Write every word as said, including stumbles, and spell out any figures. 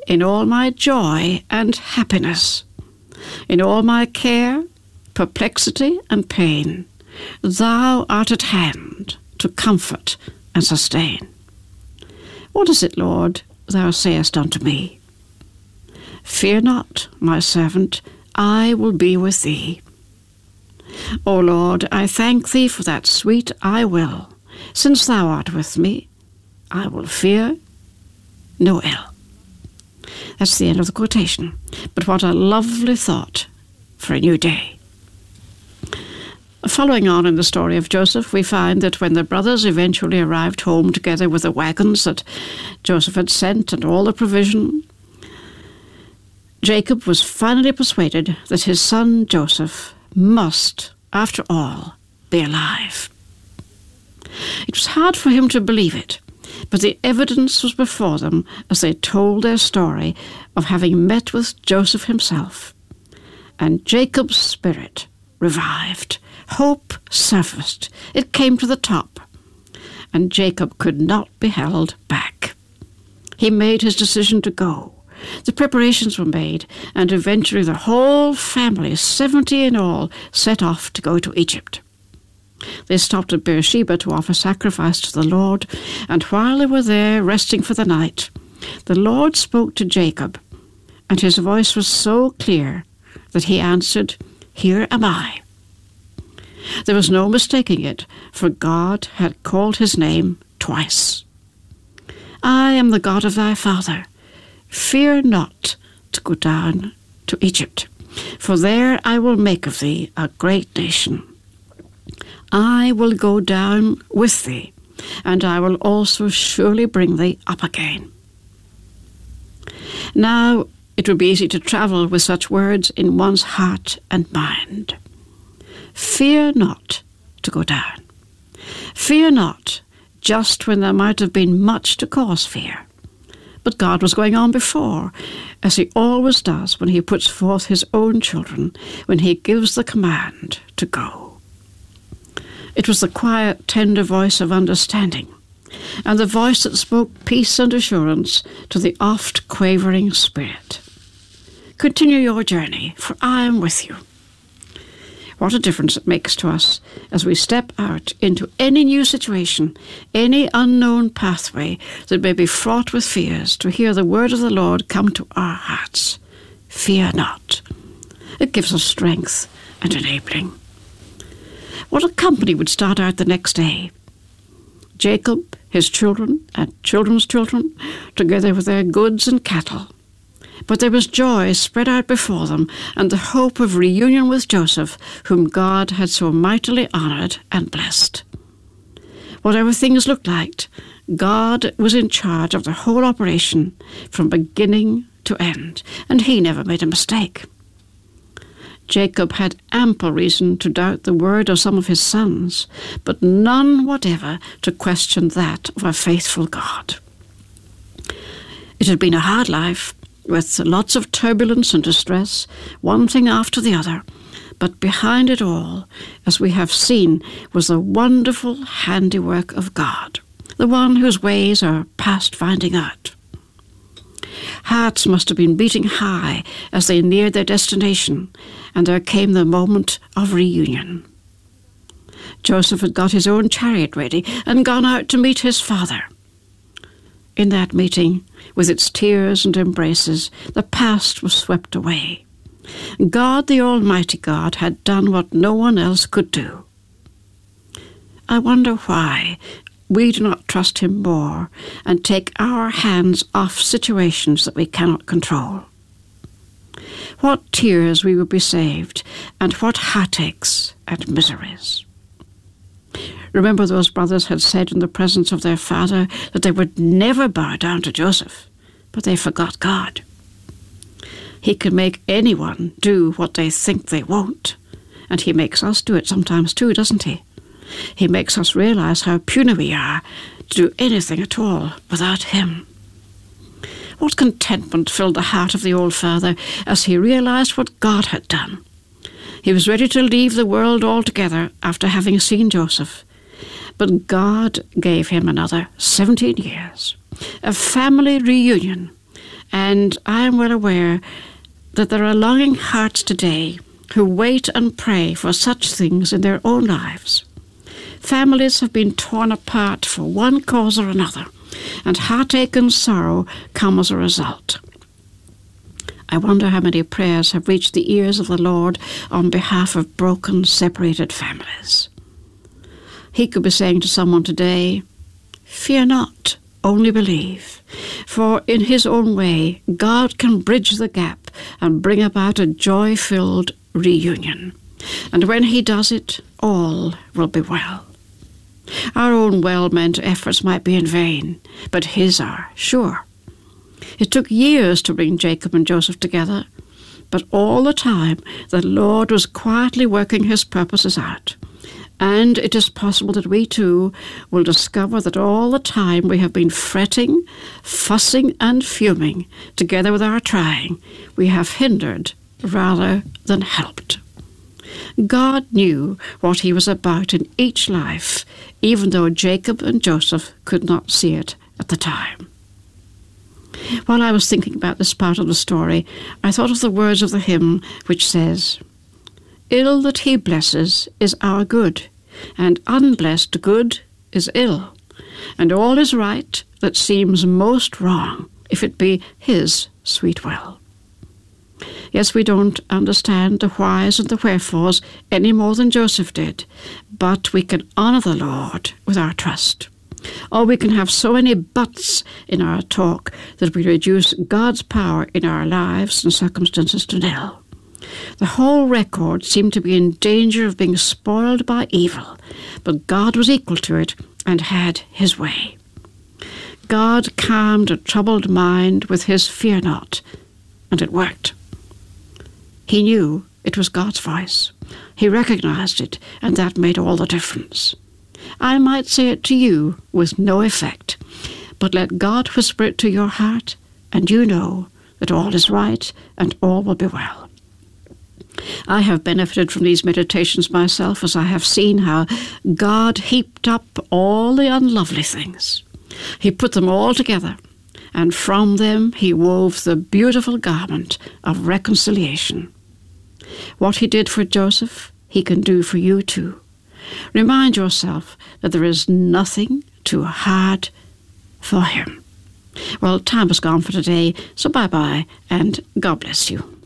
in all my joy and happiness, in all my care, perplexity and pain, thou art at hand to comfort and sustain. What is it, Lord, thou sayest unto me? Fear not, my servant, I will be with thee. O Lord, I thank thee for that sweet I will. Since thou art with me, I will fear no ill. That's the end of the quotation. But what a lovely thought for a new day. Following on in the story of Joseph, we find that when the brothers eventually arrived home together with the wagons that Joseph had sent and all the provision, Jacob was finally persuaded that his son Joseph must, after all, be alive. It was hard for him to believe it, but the evidence was before them as they told their story of having met with Joseph himself. And Jacob's spirit revived. Hope surfaced. It came to the top. And Jacob could not be held back. He made his decision to go. The preparations were made, and eventually the whole family, seventy in all, set off to go to Egypt. They stopped at Beersheba to offer sacrifice to the Lord, and while they were there resting for the night, the Lord spoke to Jacob, and his voice was so clear that he answered, "Here am I." There was no mistaking it, for God had called his name twice. "I am the God of thy father. Fear not to go down to Egypt, for there I will make of thee a great nation. I will go down with thee, and I will also surely bring thee up again." Now, it would be easy to travel with such words in one's heart and mind. Fear not to go down. Fear not, just when there might have been much to cause fear. But God was going on before, as he always does when he puts forth his own children, when he gives the command to go. It was the quiet, tender voice of understanding, and the voice that spoke peace and assurance to the oft quavering spirit. Continue your journey, for I am with you. What a difference it makes to us as we step out into any new situation, any unknown pathway that may be fraught with fears, to hear the word of the Lord come to our hearts. Fear not. It gives us strength and enabling. What a company would start out the next day. Jacob, his children, and children's children, together with their goods and cattle. But there was joy spread out before them, and the hope of reunion with Joseph, whom God had so mightily honoured and blessed. Whatever things looked like, God was in charge of the whole operation from beginning to end, and he never made a mistake. Jacob had ample reason to doubt the word of some of his sons, but none whatever to question that of a faithful God. It had been a hard life, with lots of turbulence and distress, one thing after the other. But behind it all, as we have seen, was the wonderful handiwork of God, the one whose ways are past finding out. Hearts must have been beating high as they neared their destination, and there came the moment of reunion. Joseph had got his own chariot ready and gone out to meet his father. In that meeting, with its tears and embraces, the past was swept away. God, the Almighty God, had done what no one else could do. I wonder why we do not trust him more and take our hands off situations that we cannot control. What tears we would be saved, and what heartaches and miseries. Remember, those brothers had said in the presence of their father that they would never bow down to Joseph, but they forgot God. He can make anyone do what they think they won't, and he makes us do it sometimes too, doesn't he? He makes us realize how puny we are to do anything at all without him. What contentment filled the heart of the old father as he realized what God had done. He was ready to leave the world altogether after having seen Joseph. But God gave him another seventeen years, a family reunion, And I am well aware that there are longing hearts today who wait and pray for such things in their own lives. Families have been torn apart for one cause or another, and heartache and sorrow come as a result. I wonder how many prayers have reached the ears of the Lord on behalf of broken, separated families. He could be saying to someone today, "Fear not, only believe." For in his own way, God can bridge the gap and bring about a joy-filled reunion. And when he does it, all will be well. Our own well-meant efforts might be in vain, but his are, sure. It took years to bring Jacob and Joseph together, but all the time the Lord was quietly working his purposes out. And it is possible that we too will discover that all the time we have been fretting, fussing and fuming, together with our trying, we have hindered rather than helped. God knew what he was about in each life, even though Jacob and Joseph could not see it at the time. While I was thinking about this part of the story, I thought of the words of the hymn which says, "Ill that he blesses is our good, and unblessed good is ill, and all is right that seems most wrong, if it be his sweet will." Yes, we don't understand the whys and the wherefores any more than Joseph did, but we can honour the Lord with our trust. Or we can have so many buts in our talk that we reduce God's power in our lives and circumstances to nil. The whole record seemed to be in danger of being spoiled by evil, but God was equal to it and had his way. God calmed a troubled mind with his "fear not," and it worked. He knew it was God's voice. He recognized it, and that made all the difference. I might say it to you with no effect, but let God whisper it to your heart, and you know that all is right and all will be well. I have benefited from these meditations myself, as I have seen how God heaped up all the unlovely things. He put them all together, and from them he wove the beautiful garment of reconciliation. What he did for Joseph, he can do for you too. Remind yourself that there is nothing too hard for him. Well, time has gone for today, so bye-bye, and God bless you.